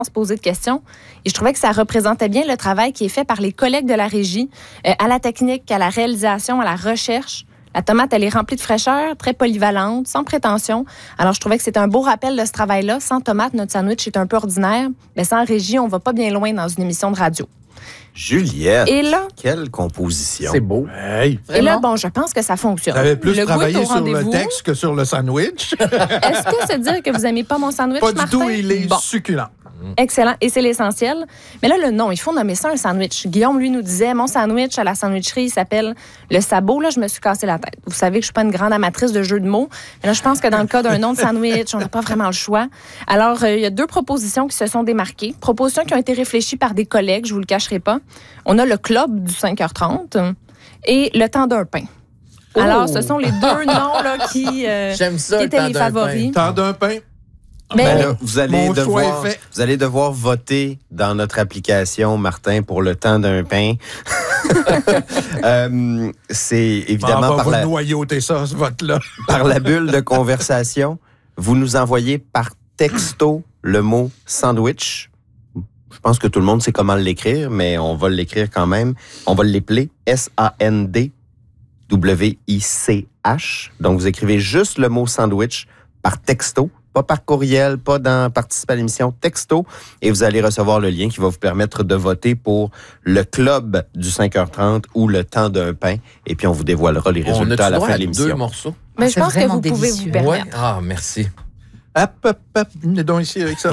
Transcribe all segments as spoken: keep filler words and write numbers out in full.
se poser de questions. Et je trouvais que ça représentait bien le travail qui est fait par les collègues de la régie, euh, à la technique, à la réalisation, à la recherche. La tomate, elle est remplie de fraîcheur, très polyvalente, sans prétention. Alors, je trouvais que c'était un beau rappel de ce travail-là. Sans tomate, notre sandwich est un peu ordinaire. Mais sans régie, on va pas bien loin dans une émission de radio. Juliette, Et là, quelle composition. C'est beau. Hey. Et là, bon, je pense que ça fonctionne. Tu avais plus le travaillé goût est au sur le rendez-vous. texte que sur le sandwich. Est-ce que c'est dire que vous n'aimez pas mon sandwich, Pas Martin? du tout, il est Bon. succulent. Excellent. Et c'est l'essentiel. Mais là, le nom, il faut nommer ça un sandwich. Guillaume, lui, nous disait, mon sandwich à la sandwicherie, il s'appelle le sabot. Là, je me suis cassé la tête. Vous savez que je suis pas une grande amatrice de jeux de mots. Mais là, je pense que dans le cas d'un nom de sandwich, on n'a pas vraiment le choix. Alors, euh, il y a deux propositions qui se sont démarquées. Propositions qui ont été réfléchies par des collègues, je vous le cacherai pas. On a le club du cinq heures trente et le temps d'un pain. Oh. Alors, ce sont les deux noms là, qui, euh, J'aime ça, qui le étaient temps les d'un favoris. Tant d'un pain. Mais Ben là, vous allez Mon choix devoir, est fait. vous allez devoir voter dans notre application, Martin, pour le temps d'un pain. euh, c'est évidemment On va par vous la, noyauter ça, ce vote-là. par la bulle de conversation. Vous nous envoyez par texto le mot sandwich. Je pense que tout le monde sait comment l'écrire, mais on va l'écrire quand même. On va l'épeler S A N D W I C H. Donc, vous écrivez juste le mot sandwich par texto. Pas par courriel, pas dans participer à l'émission, texto, et vous allez recevoir le lien qui va vous permettre de voter pour le club du cinq heures trente ou le temps d'un pain, et puis on vous dévoilera les On résultats a à la droit fin à de l'émission. deux morceaux. mais Ah, je c'est pense que vraiment vous pouvez délicieux. vous permettre. Ouais. Ah, merci. Hop, hop, hop. Venez donc ici avec ça.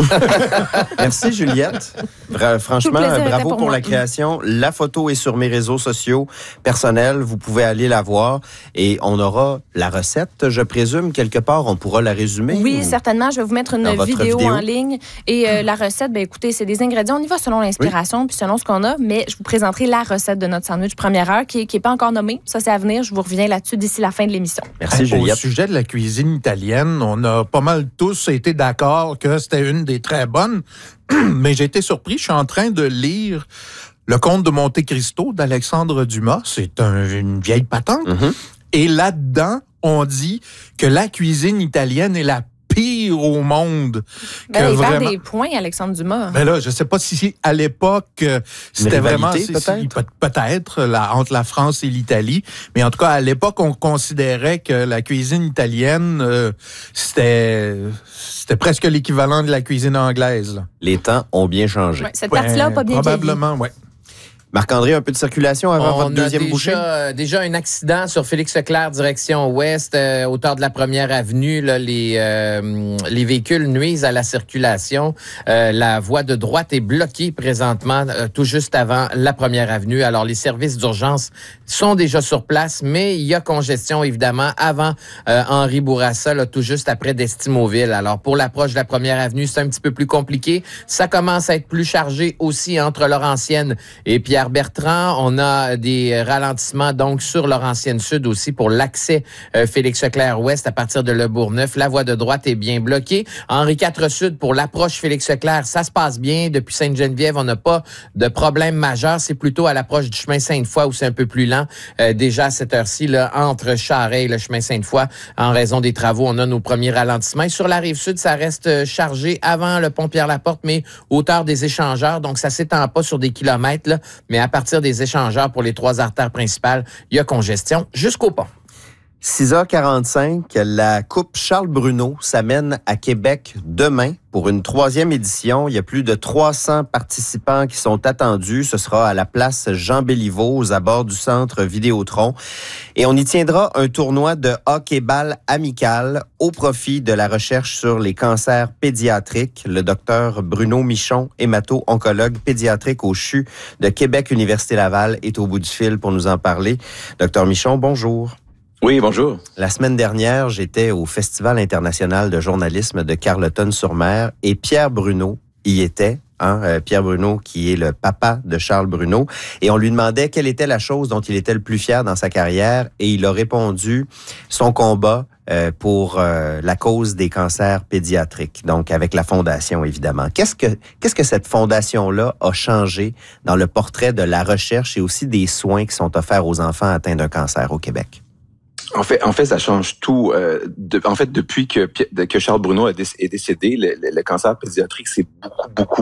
Merci Juliette. Vra- franchement, Tout le plaisir était bravo pour pour, moi. la création. La photo est sur mes réseaux sociaux personnels. Vous pouvez aller la voir et on aura la recette, je présume, quelque part. On pourra la résumer. Oui, ou- certainement. Je vais vous mettre une Dans votre vidéo, vidéo. en ligne. Et euh, la recette, ben écoutez, c'est des ingrédients. On y va selon l'inspiration puis selon ce qu'on a. Mais je vous présenterai la recette de notre sandwich première heure qui n'est pas encore nommée. Ça, c'est à venir. Je vous reviens là-dessus d'ici la fin de l'émission. Merci Au Juliette. sujet de la cuisine italienne, on a pas mal tous été d'accord que c'était une des très bonnes, mais j'ai été surpris. Je suis en train de lire Le Comte de Monte Cristo d'Alexandre Dumas. C'est un- une vieille patente. Mhm. Et là-dedans, on dit que la cuisine italienne est la pire au monde. Ben, Que il parle vraiment- des points, Alexandre Dumas. Mais là, je sais pas si à l'époque, euh, c'était rivalité, vraiment... si- peut-être? si- peut- peut-être, là, entre la France et l'Italie. Mais en tout cas, à l'époque, on considérait que la cuisine italienne, euh, c'était c'était presque l'équivalent de la cuisine anglaise. Là. Les temps ont bien changé. Ouais, cette partie-là n'a pas bien vieilli. Probablement, oui. Marc-André, un peu de circulation avant On votre a deuxième déjà, bouchée? euh, déjà un accident sur Félix-Leclerc, direction ouest, euh, hauteur de la première avenue. Là, les, euh, les véhicules nuisent à la circulation. Euh, la voie de droite est bloquée présentement, euh, tout juste avant la première avenue. Alors, les services d'urgence sont déjà sur place, mais il y a congestion, évidemment, avant euh, Henri Bourassa, là, tout juste après d'Estimauville. Alors, pour l'approche de la première avenue, c'est un petit peu plus compliqué. Ça commence à être plus chargé aussi entre Laurentienne et Pierre Bertrand. On a des ralentissements donc sur Laurentienne Sud aussi pour l'accès euh, Félix-Leclerc-Ouest à partir de Le Bourgneuf. La voie de droite est bien bloquée. Henri quatre Sud pour l'approche Félix-Leclerc, ça se passe bien. Depuis Sainte-Geneviève, on n'a pas de problème majeur. C'est plutôt à l'approche du chemin Sainte-Foy où c'est un peu plus lent. Euh, déjà à cette heure-ci, là, entre Charest et le chemin Sainte-Foy, en raison des travaux, on a nos premiers ralentissements. Et sur la rive sud, ça reste chargé avant le pont Pierre-Laporte, mais hauteur des échangeurs. Donc, ça s'étend pas sur des kilomètres, là, mais à partir des échangeurs pour les trois artères principales, il y a congestion jusqu'au pont. six heures quarante-cinq, la Coupe Charles-Bruno s'amène à Québec demain pour une troisième édition. Il y a plus de trois cents participants qui sont attendus. Ce sera à la place Jean-Béliveau, aux abords du centre Vidéotron. Et on y tiendra un tournoi de hockey-ball amical au profit de la recherche sur les cancers pédiatriques. Le docteur Bruno Michon, hémato-oncologue pédiatrique au C H U de Québec Université Laval, est au bout du fil pour nous en parler. Docteur Michon, bonjour. Oui, bonjour. La semaine dernière, j'étais au Festival international de journalisme de Carleton-sur-Mer et Pierre Bruno y était. Hein, euh, Pierre Bruno, qui est le papa de Charles Bruno. Et on lui demandait quelle était la chose dont il était le plus fier dans sa carrière. Et il a répondu son combat euh, pour euh, la cause des cancers pédiatriques. Donc, avec la fondation, évidemment. Qu'est-ce que, qu'est-ce que cette fondation-là a changé dans le portrait de la recherche et aussi des soins qui sont offerts aux enfants atteints d'un cancer au Québec? En fait, en fait, ça change tout. Euh, de, en fait, depuis que, que Charles Bruno est décédé, le, le cancer pédiatrique, c'est beaucoup, beaucoup